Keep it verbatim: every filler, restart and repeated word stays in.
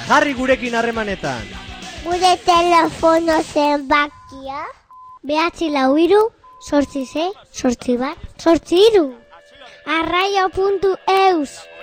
Jarri gurekin harremanetan. Gure telefono zenbakia behatzi lau hiru, zortzi sei, zortzi bat, zortzi hiru. arraio puntu eus